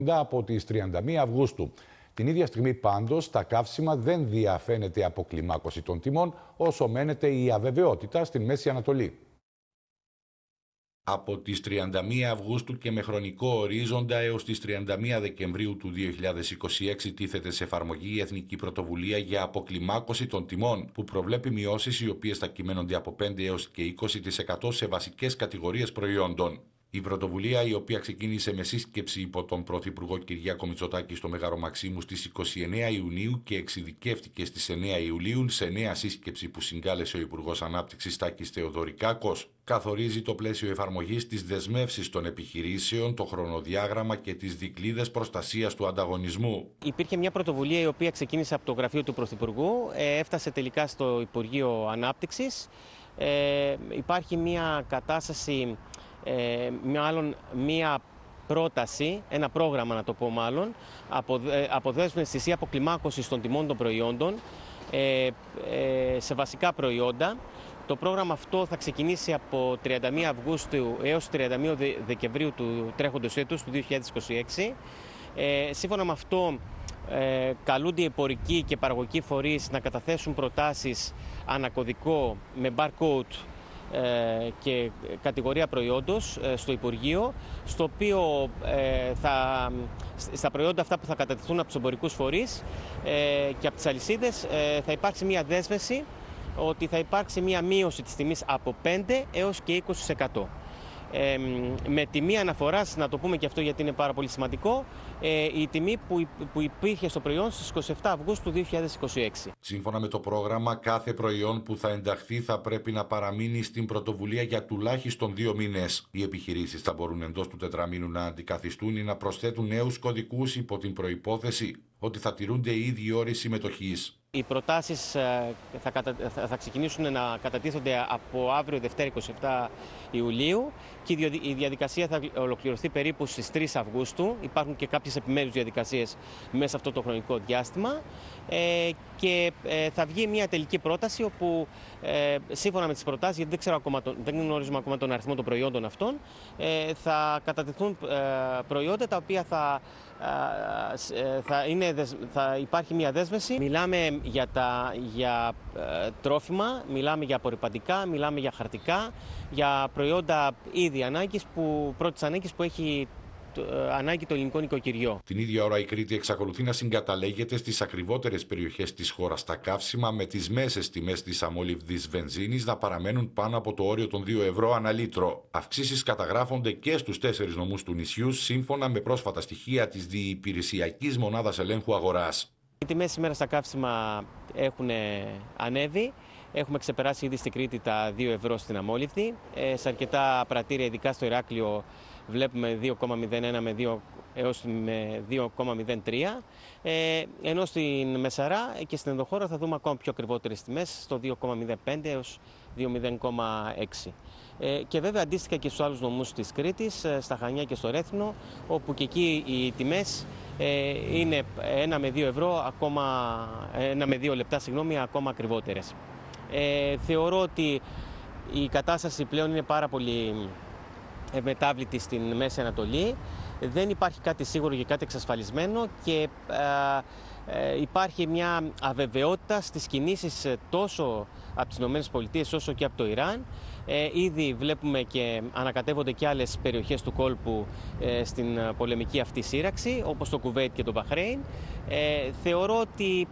από τις 31 Αυγούστου. Την ίδια στιγμή πάντως τα καύσιμα δεν διαφαίνεται αποκλιμάκωση των τιμών όσο μένεται η αβεβαιότητα στην Μέση Ανατολή. Από τις 31 Αυγούστου και με χρονικό ορίζοντα έως τις 31 Δεκεμβρίου του 2026 τίθεται σε εφαρμογή η Εθνική Πρωτοβουλία για Αποκλιμάκωση των Τιμών, που προβλέπει μειώσεις οι οποίες θα κυμαίνονται από 5 έως και 20% σε βασικές κατηγορίες προϊόντων. Η πρωτοβουλία, η οποία ξεκίνησε με σύσκεψη υπό τον Πρωθυπουργό Κυριάκο Μητσοτάκη στο Μέγαρο Μαξίμου στις 29 Ιουνίου και εξειδικεύτηκε στις 9 Ιουλίου σε νέα σύσκεψη που συγκάλεσε ο Υπουργός Ανάπτυξης Τάκης Θεοδωρικάκος, καθορίζει το πλαίσιο εφαρμογής της δεσμεύσης των επιχειρήσεων, το χρονοδιάγραμμα και τις δικλείδες προστασίας του ανταγωνισμού. Υπήρχε μια πρωτοβουλία η οποία ξεκίνησε από το γραφείο του Πρωθυπουργού, έφτασε τελικά στο Υπουργείο Ανάπτυξης. Υπάρχει μια κατάσταση, μία πρόταση, ένα πρόγραμμα να το πω μάλλον, αποδέσμευσης ή αποκλιμάκωσης των τιμών των προϊόντων σε βασικά προϊόντα. Το πρόγραμμα αυτό θα ξεκινήσει από 31 Αυγούστου έως 31 Δεκεμβρίου του τρέχοντος έτους, του 2026. Σύμφωνα με αυτό, καλούνται οι εμπορικοί και παραγωγικοί φορείς να καταθέσουν προτάσεις ανακωδικό με barcode και κατηγορία προϊόντος στο Υπουργείο, στο οποίο στα προϊόντα αυτά που θα κατατεθούν από τους εμπορικούς φορείς και από τις αλυσίδες θα υπάρξει μια δέσμευση ότι θα υπάρξει μια μείωση της τιμής από 5 έως και 20%. Με τιμή αναφοράς, να το πούμε και αυτό γιατί είναι πάρα πολύ σημαντικό, η τιμή που υπήρχε στο προϊόν στις 27 Αυγούστου 2026. Σύμφωνα με το πρόγραμμα, κάθε προϊόν που θα ενταχθεί θα πρέπει να παραμείνει στην πρωτοβουλία για τουλάχιστον 2 μήνες. Οι επιχειρήσεις θα μπορούν εντός του τετραμήνου να αντικαθιστούν ή να προσθέτουν νέους κωδικούς υπό την προϋπόθεση ότι θα τηρούνται οι ίδιοι όροι συμμετοχής. Οι προτάσεις θα ξεκινήσουν να κατατίθενται από αύριο Δευτέρα 27 Ιουλίου και η διαδικασία θα ολοκληρωθεί περίπου στις 3 Αυγούστου. Υπάρχουν και κάποιες επιμέρους διαδικασίες μέσα σε αυτό το χρονικό διάστημα και θα βγει μια τελική πρόταση όπου σύμφωνα με τις προτάσεις, γιατί δεν γνωρίζουμε ακόμα τον αριθμό των προϊόντων αυτών, θα κατατεθούν προϊόντα τα οποία θα υπάρχει μια δέσμευση. Μιλάμε για τρόφιμα, μιλάμε για απορρυπαντικά, μιλάμε για χαρτικά, για προϊόντα ήδη πρώτης ανάγκης που έχει ανάγκη το ελληνικό νοικοκυριό. Την ίδια ώρα η Κρήτη εξακολουθεί να συγκαταλέγεται στις ακριβότερες περιοχές της χώρας τα καύσιμα, με τις μέσες τιμές της αμόλυβδης βενζίνης να παραμένουν πάνω από το όριο των 2 ευρώ ανά λίτρο. Αυξήσεις καταγράφονται και στους 4 νομούς του νησιού, σύμφωνα με πρόσφατα στοιχεία της Διυπηρεσιακής Μονάδας Ελέγχου Αγοράς. Οι τιμές σήμερα στα καύσιμα έχουν ανέβει. Έχουμε ξεπεράσει ήδη στην Κρήτη τα 2 ευρώ στην αμόλυβδη. Σε αρκετά πρατήρια, ειδικά στο Ηράκλειο, βλέπουμε 2,01 έως με 2,03. Ενώ στην Μεσαρά και στην ενδοχώρα θα δούμε ακόμα πιο ακριβότερες τιμές, στο 2,05 έως 2,06. Και βέβαια αντίστοιχα και στους άλλους νομούς της Κρήτης, στα Χανιά και στο Ρέθυμνο, όπου και εκεί οι τιμές είναι 1 με 2 ευρώ, 1 με 2 λεπτά, ακόμα ακριβότερες. Θεωρώ ότι η κατάσταση πλέον είναι πάρα πολύ μετάβλητη στην Μέση Ανατολή. Δεν υπάρχει κάτι σίγουρο και κάτι εξασφαλισμένο και υπάρχει μια αβεβαιότητα στις κινήσεις τόσο από τις ΗΠΑ όσο και από το Ιράν. Ήδη βλέπουμε και ανακατεύονται και άλλες περιοχές του κόλπου στην πολεμική αυτή σύραξη, όπως το Κουβέιτ και το Μπαχρέιν. Θεωρώ ότι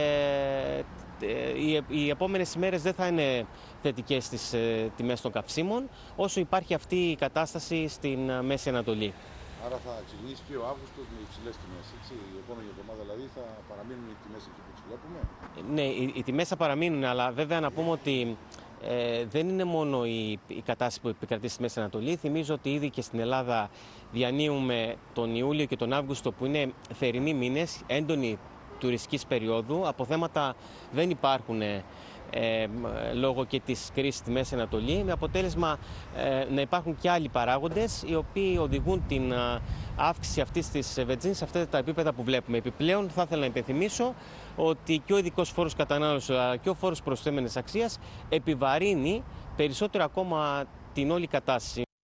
οι επόμενες ημέρες δεν θα είναι θετικές στις τιμές των καυσίμων, όσο υπάρχει αυτή η κατάσταση στην Μέση Ανατολή. Άρα θα ξεκινήσει και ο Αύγουστος με υψηλές τιμές, έτσι? Η επόμενη εβδομάδα δηλαδή θα παραμείνουν οι τιμές εκεί που τις βλέπουμε? Ναι, οι τιμές θα παραμείνουν, αλλά βέβαια να πούμε ότι δεν είναι μόνο η κατάσταση που επικρατεί στη Μέση Ανατολή. Θυμίζω ότι ήδη και στην Ελλάδα διανύουμε τον Ιούλιο και τον Αύγουστο, που είναι θερινοί μήνες, έντονη τουριστικής περίοδου. Αποθέματα δεν υπάρχουν λόγω και της κρίσης στη Μέση Ανατολή, με αποτέλεσμα να υπάρχουν και άλλοι παράγοντες οι οποίοι οδηγούν την αύξηση αυτής της βενζίνης σε αυτά τα επίπεδα που βλέπουμε. Επιπλέον θα ήθελα να υπενθυμίσω ότι και ο ειδικός φόρος κατανάλωσης αλλά και ο φόρος προσθέμενης αξίας επιβαρύνει περισσότερο ακόμα την όλη κατάσταση.